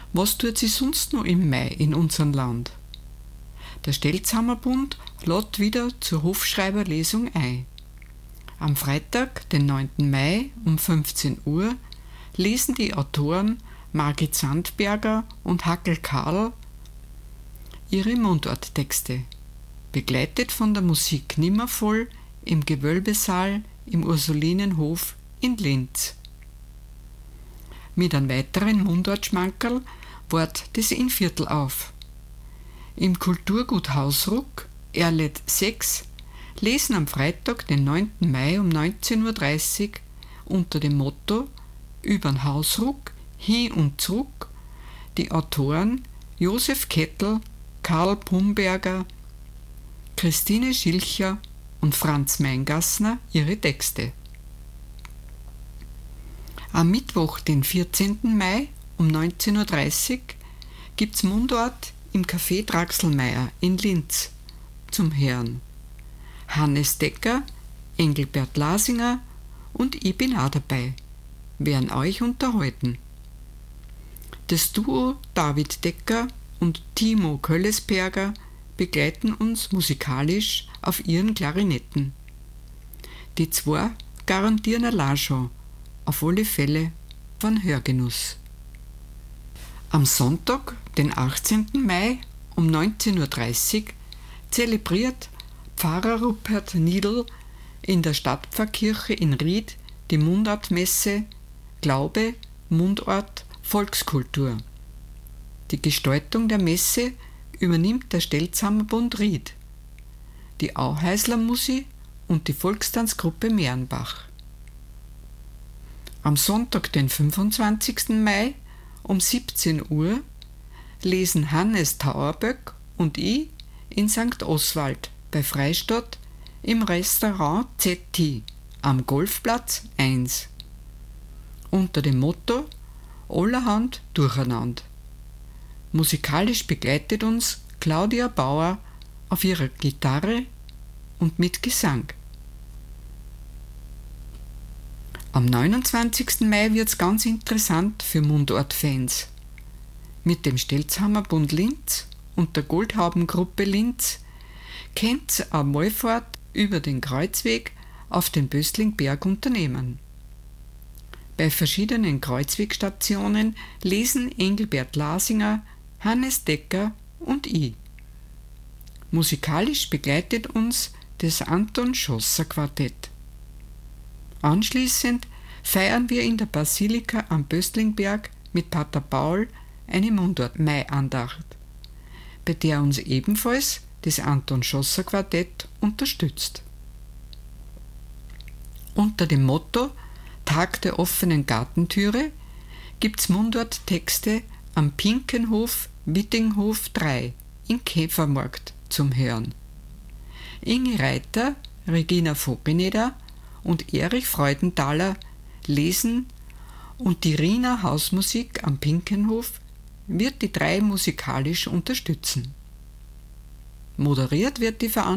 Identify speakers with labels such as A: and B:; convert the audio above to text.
A: Was tut sie sonst noch im Mai in unserem Land? Der Stelzhammerbund lädt wieder zur Hofschreiberlesung ein. Am Freitag, den 9. Mai um 15 Uhr lesen die Autoren Margit Sandberger und Hackel Karl ihre Mundarttexte, begleitet von der Musik Nimmervoll im Gewölbesaal im Ursulinenhof in Linz. Mit einem weiteren Mundartschmankerl wart das Innviertel auf. Im Kulturgut Hausruck, Erlet 6, lesen am Freitag, den 9. Mai um 19.30 Uhr unter dem Motto Übern Hausruck, hin und zurück die Autoren Josef Kettel, Karl Pumberger, Christine Schilcher und Franz Meingassner ihre Texte. Am Mittwoch, den 14. Mai um 19.30 Uhr gibt's Mundart im Café Draxlmeier in Linz zum Hören. Hannes Decker, Engelbert Lasinger und ich bin auch dabei, werden euch unterhalten. Das Duo David Decker und Timo Köllesberger begleiten uns musikalisch auf ihren Klarinetten. Die zwei garantieren allein schon, auf alle Fälle, von Hörgenuss. Am Sonntag, den 18. Mai um 19.30 Uhr zelebriert Pfarrer Rupert Niedl in der Stadtpfarrkirche in Ried die Mundartmesse Glaube, Mundart, Volkskultur. Die Gestaltung der Messe übernimmt der Stelzhammerbund Ried, die Auhäusler Musi und die Volkstanzgruppe Mehrenbach. Am Sonntag, den 25. Mai um 17 Uhr lesen Hannes Tauerböck und ich in St. Oswald bei Freistadt im Restaurant ZT am Golfplatz 1 unter dem Motto Allerhand durcheinander. Musikalisch begleitet uns Claudia Bauer auf ihrer Gitarre und mit Gesang. Am 29. Mai wird's ganz interessant für Mundart-Fans. Mit dem Stelzhammerbund Linz und der Goldhaubengruppe Linz könnt ihr eine Wallfahrt über den Kreuzweg auf den Böstlingberg unternehmen. Bei verschiedenen Kreuzwegstationen lesen Engelbert Lasinger, Hannes Decker und ich. Musikalisch begleitet uns das Anton Schosser Quartett. Anschließend feiern wir in der Basilika am Böstlingberg mit Pater Paul eine Mundart-Mai-Andacht, bei der uns ebenfalls das Anton Schosser Quartett unterstützt. Unter dem Motto Tag der offenen Gartentüre gibt's Mundart-Texte am Pinkenhof Wittinghof 3 in Käfermarkt zum Hören. Inge Reiter, Regina Vogeneder und Erich Freudenthaler lesen und die Riener Hausmusik am Pinkenhof wird die drei musikalisch unterstützen. Moderiert wird die Veranstaltung